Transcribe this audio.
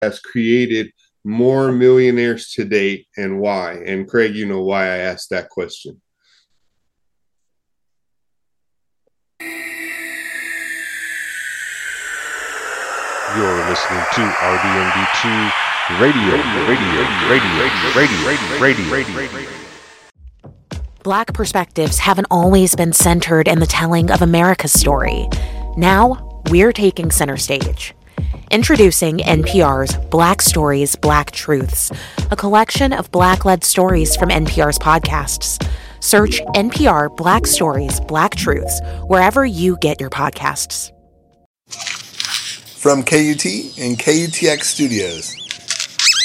has created more millionaires to date and why? And Craig, you know why I asked that question. You're listening to RDMD2 Radio. Black perspectives haven't always been centered in the telling of America's story. Now, we're taking center stage. Introducing NPR's Black Stories, Black Truths, a collection of Black-led stories from NPR's podcasts. Search NPR Black Stories, Black Truths wherever you get your podcasts. From KUT and KUTX Studios,